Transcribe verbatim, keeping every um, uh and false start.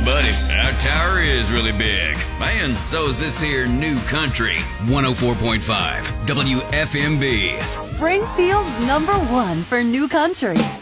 buddy, our tower is really big. Man, so is this here new country. one oh four point five W F M B. Springfield's number one for new country.